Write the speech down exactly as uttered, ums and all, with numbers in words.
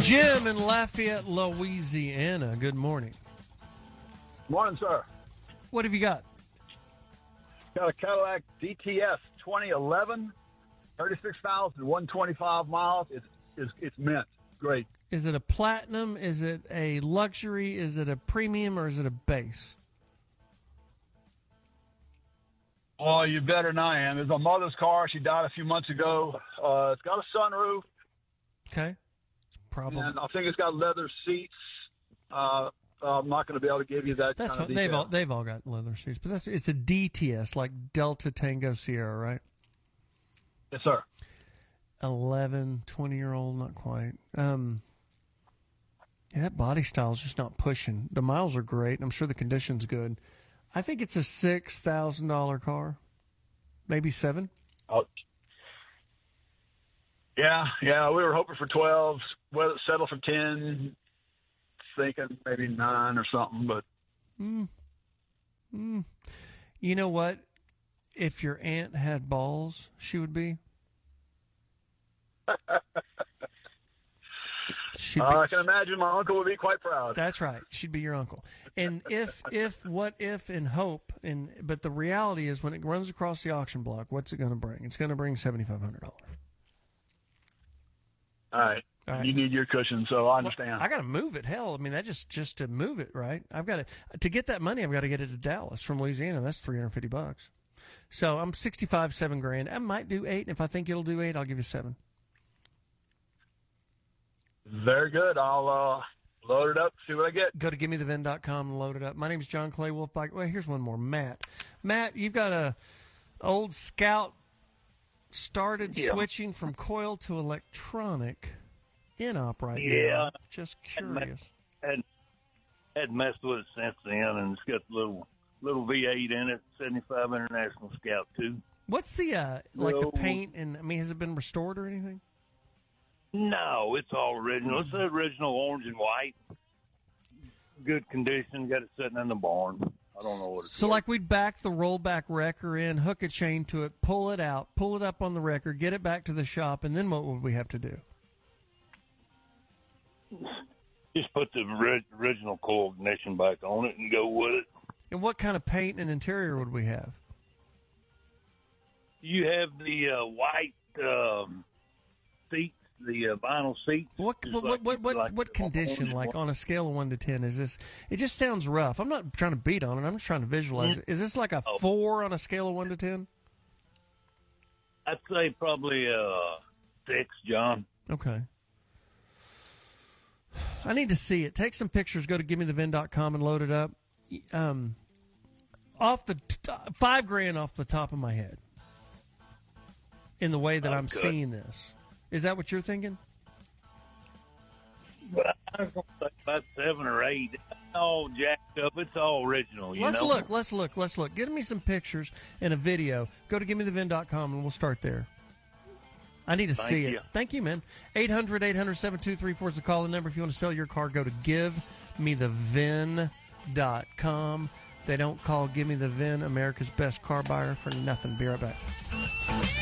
Jim in Lafayette, Louisiana. Good morning. Morning, sir. What have you got? Got a Cadillac D T S twenty eleven, thirty-six thousand one hundred twenty-five miles. It's, it's, it's mint. Great. Is it a platinum? Is it a luxury? Is it a premium? Or is it a base? Oh, you better than I am. It's my mother's car. She died a few months ago. Uh, it's got a sunroof. Okay. It's probably. And I think it's got leather seats. Uh, I'm not going to be able to give you that That's kind of what, they've detail. all they've all got leather seats, but that's it's a D T S like Delta Tango Sierra, right? Yes, sir. eleven, twenty year old, not quite. Um, yeah, that body style is just not pushing. The miles are great. I'm sure the condition's good. I think it's a six thousand dollar car, maybe seven. Oh. Yeah, yeah. We were hoping for twelve. Whether it settle for ten. Thinking maybe nine or something, but mm. Mm. You know what? If your aunt had balls, she would be. She'd be uh, I can imagine my uncle would be quite proud. That's right. She'd be your uncle. And if, if, what if, and hope, and but the reality is, when it runs across the auction block, what's it going to bring? It's going to bring seventy five hundred dollars. All right. All right. You need your cushion, so I understand. Well, I got to move it. Hell, I mean, that just just to move it, right? I've got to to get that money. I've got to get it to Dallas from Louisiana. That's three hundred fifty bucks. So I'm sixty-five, seven grand. I might do eight. If I think it'll do eight, I'll give you seven. Very good. I'll uh, load it up, see what I get. Go to give me the vin dot com and load it up. My name is John Clay Wolfbike. Well, here's one more. Matt. Matt, you've got a old Scout started yeah. switching from coil to electronic in-op right yeah. now. Just curious. Had, had messed with it since then, and it's got a little little V eight in it, seventy-five International Scout two. What's the, uh, like no. the paint, and I mean, has it been restored or anything? No, it's all original. It's the original orange and white. Good condition. Got it sitting in the barn. I don't know what it's So, worth. like, we'd back the rollback wrecker in, hook a chain to it, pull it out, pull it up on the wrecker, get it back to the shop, and then what would we have to do? Just put the ri- original coil ignition back on it and go with it. And what kind of paint and interior would we have? You have the uh, white um, seats, the uh, vinyl seats. What what like, what what, like what condition? Like on a scale of one to ten, is this? It just sounds rough. I'm not trying to beat on it. I'm just trying to visualize Mm-hmm. it. Is this like a oh. four on a scale of one to ten? I'd say probably uh, six, John. Okay. I need to see it. Take some pictures. Go to give me the vin dot com and load it up. Um, off the t- five grand off the top of my head. In the way that Oh, I'm good. seeing this, is that what you're thinking? But I was going to say about seven or eight. It's all jacked up. It's all original, you let's know? look. Let's look. Let's look. Give me some pictures and a video. Go to give me the vin dot com and we'll start there. I need to Thank see you. it. Thank you, man. eight hundred, eight hundred, seven two three four is the call in number. If you want to sell your car, go to give me the vin dot com. They don't call Give Me the Vin America's Best Car Buyer for nothing. Be right back.